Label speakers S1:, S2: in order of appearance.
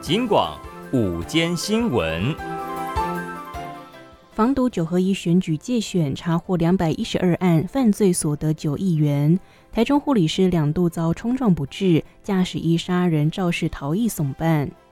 S1: 警广午间新闻。
S2: 防毒9合1选举介选查获212案，犯罪所得9亿元。台中护理师2度遭冲撞不治，驾驶1杀人肇事逃逸送办。